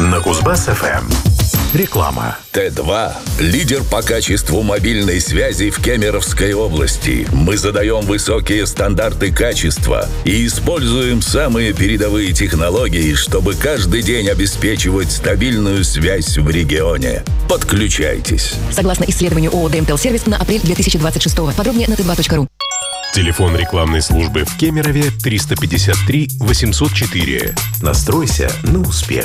на Кузбасс-ФМ. Реклама. Т2 – лидер по качеству мобильной связи в Кемеровской области. Мы задаем высокие стандарты качества и используем самые передовые технологии, чтобы каждый день обеспечивать стабильную связь в регионе. Подключайтесь. Согласно исследованию ООО «ДМТЛ Сервис» на апрель 2026. Подробнее на t2.ru. Телефон рекламной службы в Кемерове 353 804. Настройся на успех.